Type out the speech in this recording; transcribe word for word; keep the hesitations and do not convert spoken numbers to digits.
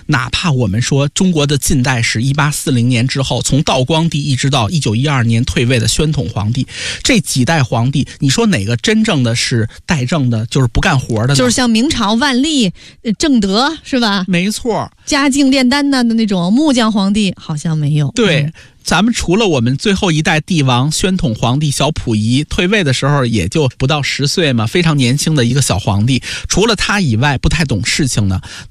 哪怕我们说中国的近代史一八四零年之后，从道光帝一直到一九一二年退位的宣统皇帝，这几代皇帝，你说哪个真正的是代政的，就是不干活的呢？ 就是像明朝万历、正德是吧？ 没错， 嘉靖炼丹的那种木匠皇帝好像没有。 对。 嗯， 咱们除了我们最后一代帝王宣统皇帝小溥仪退位的时候也就不到十岁嘛，非常年轻的一个小皇帝，除了他以外不太懂事情呢，